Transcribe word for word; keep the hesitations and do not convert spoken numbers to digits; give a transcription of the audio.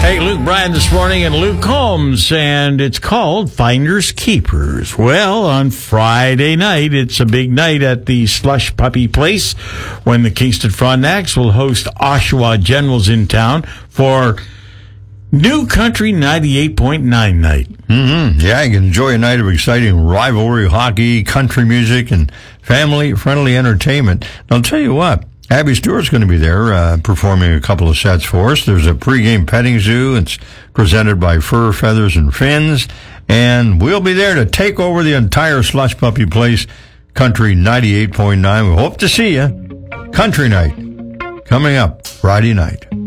Hey, Luke Bryan this morning and Luke Combs, and it's called Finders Keepers. Well, on Friday night, it's a big night at the Slush Puppy Place when the Kingston Frontenacs will host Oshawa Generals in town for New Country ninety-eight point nine night. Mm-hmm. Yeah, you can enjoy a night of exciting rivalry hockey, country music, and family-friendly entertainment. I'll tell you what. Abby Stewart's going to be there uh, performing a couple of sets for us. There's a pregame petting zoo. It's presented by Fur, Feathers, and Fins. And we'll be there to take over the entire Slush Puppy Place, Country ninety-eight point nine. We hope to see you. Country Night, coming up Friday night.